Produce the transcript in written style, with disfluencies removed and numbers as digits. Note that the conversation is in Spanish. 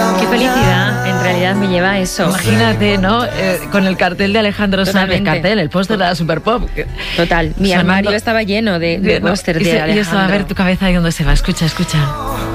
Qué felicidad, en realidad me lleva a eso. Imagínate, ¿no? Con el cartel de Alejandro Sanz, el póster de la Super Pop. Total, mi armario estaba lleno de póster de Alejandro. Y eso, a ver tu cabeza, ¿y dónde se va? Escucha.